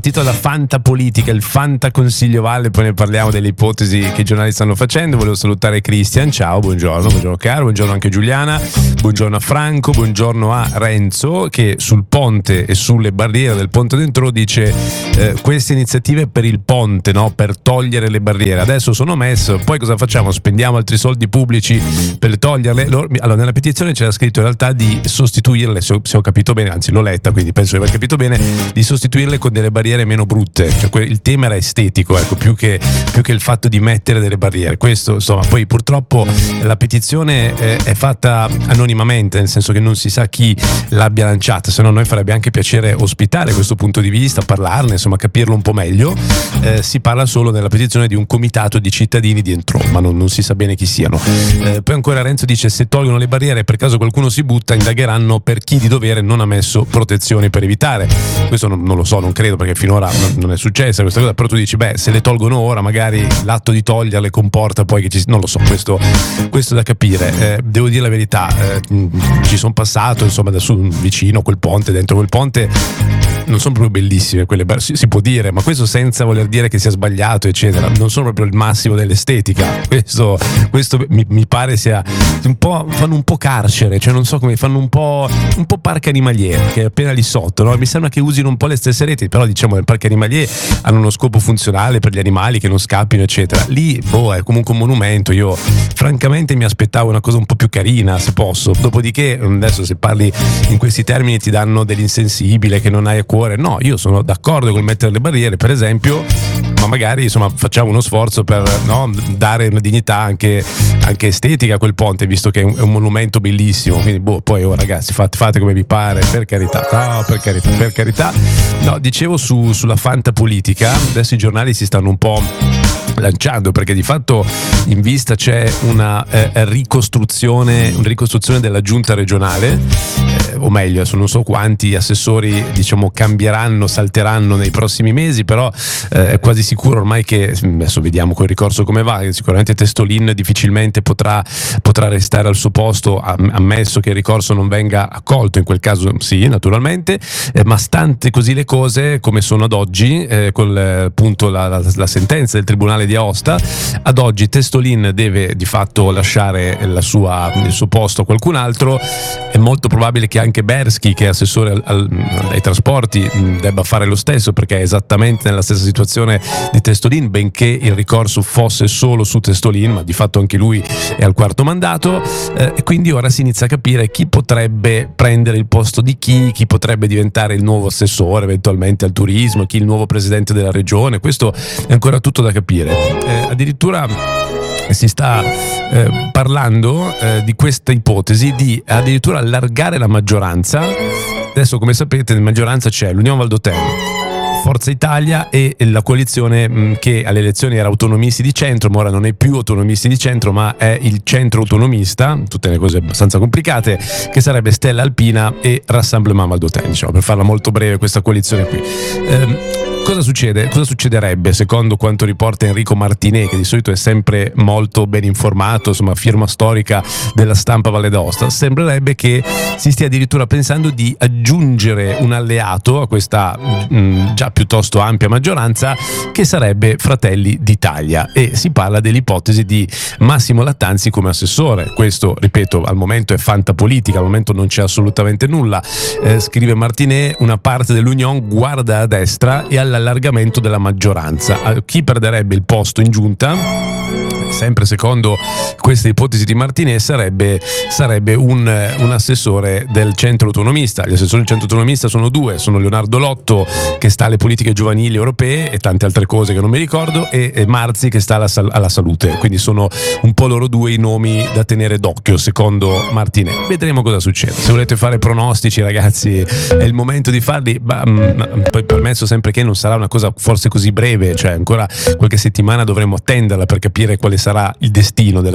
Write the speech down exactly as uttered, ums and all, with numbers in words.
partito da Fantapolitica, il Fantaconsiglio Valle, poi ne parliamo delle ipotesi che i giornali stanno facendo. Volevo salutare Cristian, ciao, buongiorno, buongiorno caro, buongiorno anche Giuliana, buongiorno a Franco, buongiorno a Renzo che sul ponte e sulle barriere del ponte dentro dice eh, queste iniziative per il ponte, no? Per togliere le barriere, adesso sono messo, poi cosa facciamo? Spendiamo altri soldi pubblici per toglierle? Allora nella petizione c'era scritto in realtà di sostituirle, se ho, se ho capito bene, anzi l'ho letta quindi penso di aver capito bene, di sostituirle con delle barriere meno brutte, cioè il tema era estetico, ecco, più che, più che il fatto di mettere delle barriere. Questo insomma, poi purtroppo la petizione è, è fatta anonimamente, nel senso che non si sa chi l'abbia lanciata, se no noi farebbe anche piacere ospitare questo punto di vista, parlarne, insomma capirlo un po' meglio. Eh, si parla solo nella petizione di un comitato di cittadini di Entrò, ma non, non si sa bene chi siano. Eh, poi ancora Renzo dice: se tolgono le barriere e per caso qualcuno si butta, indagheranno per chi di dovere non ha messo protezioni per evitare. Questo non, non lo so, non credo, perché finora non, non è successa questa cosa, però tu dici beh, se le tolgono ora magari l'atto di toglierle comporta poi che ci, non lo so, questo, questo è da capire. Eh, devo dire la verità, eh, ci sono passato insomma da su vicino quel ponte, dentro quel ponte non sono proprio bellissime quelle bar- si, si può dire, ma questo senza voler dire che sia sbagliato eccetera, non sono proprio il massimo dell'estetica. Questo, questo mi, mi pare sia un po', fanno un po' carcere, cioè non so come, fanno un po' un po' parco animalier che è appena lì sotto, no? Mi sembra che usino un po' le stesse reti, però diciamo nel parco animalier hanno uno scopo funzionale per gli animali che non scappino eccetera. Lì boh, è comunque un monumento. Io francamente mi aspettavo una cosa un po' più carina, se posso. Dopodiché adesso se parli in questi termini ti danno dell'insensibile che non hai a cuore. No, io sono d'accordo con mettere le barriere per esempio, ma magari insomma facciamo uno sforzo per, no, dare una dignità anche, anche estetica a quel ponte, visto che è un, è un monumento bellissimo. Quindi boh, poi oh, ragazzi fate, fate come vi pare, per carità, no, per carità, per carità. No, dicevo su, sulla Fantapolitica, adesso i giornali si stanno un po' lanciando perché di fatto in vista c'è una eh, ricostruzione una ricostruzione della giunta regionale, eh, o meglio adesso non so quanti assessori diciamo cambieranno, salteranno nei prossimi mesi, però eh, è quasi sicuro ormai che adesso vediamo quel ricorso come va. Sicuramente Testolin difficilmente potrà, potrà restare al suo posto, ammesso che il ricorso non venga accolto, in quel caso sì naturalmente, eh, ma stante così le cose come sono ad oggi, eh, con appunto la, la, la sentenza del Tribunale di Aosta, ad oggi Testolin deve di fatto lasciare la sua, il suo posto a qualcun altro. È molto probabile che anche Bersky, che è assessore al, al, ai trasporti, debba fare lo stesso, perché è esattamente nella stessa situazione di Testolin, benché il ricorso fosse solo su Testolin, ma di fatto anche lui è al quarto mandato, eh, e quindi ora si inizia a capire chi potrebbe prendere il posto di chi, chi potrebbe diventare il nuovo assessore eventualmente al turismo, chi il nuovo presidente della regione. Questo è ancora tutto da capire. Eh, addirittura si sta eh, parlando eh, di questa ipotesi di addirittura allargare la maggioranza. Adesso come sapete in maggioranza c'è l'Unione Valdôtaine, Forza Italia e la coalizione mh, che alle elezioni era Autonomisti di Centro, ma ora non è più Autonomisti di Centro, ma è il Centro Autonomista, tutte le cose abbastanza complicate, che sarebbe Stella Alpina e Rassemblement Valdôtaine, diciamo, per farla molto breve questa coalizione qui. Ehm, Cosa succede? Cosa succederebbe secondo quanto riporta Enrico Martinè, che di solito è sempre molto ben informato, insomma firma storica della Stampa Valle d'Aosta? Sembrerebbe che si stia addirittura pensando di aggiungere un alleato a questa mh, già piuttosto ampia maggioranza, che sarebbe Fratelli d'Italia, e si parla dell'ipotesi di Massimo Lattanzi come assessore. Questo, ripeto, al momento è Fantapolitica, al momento non c'è assolutamente nulla. Eh, scrive Martinè, una parte dell'Union guarda a destra e alla allargamento della maggioranza. Chi perderebbe il posto in giunta, sempre secondo questa ipotesi di Martinè, sarebbe, sarebbe un, un assessore del centro autonomista. Gli assessori del centro autonomista sono due, sono Leonardo Lotto, che sta alle politiche giovanili europee e tante altre cose che non mi ricordo, e, e Marzi, che sta alla, sal- alla salute. Quindi sono un po' loro due i nomi da tenere d'occhio secondo Martinè. Vedremo cosa succede. Se volete fare pronostici, ragazzi, è il momento di farli. Bah, mh, poi permesso sempre che non sarà una cosa forse così breve, cioè ancora qualche settimana dovremo attenderla per capire quale sarà il destino della